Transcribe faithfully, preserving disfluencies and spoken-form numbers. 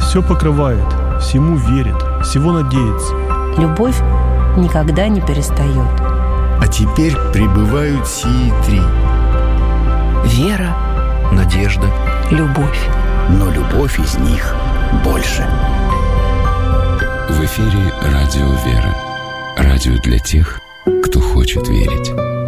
все покрывает, всему верит, всего надеется. Любовь никогда не перестает. А теперь пребывают сии три: Вера, надежда, любовь. но любовь из них больше. В эфире радио «Вера». Радио для тех, кто хочет верить.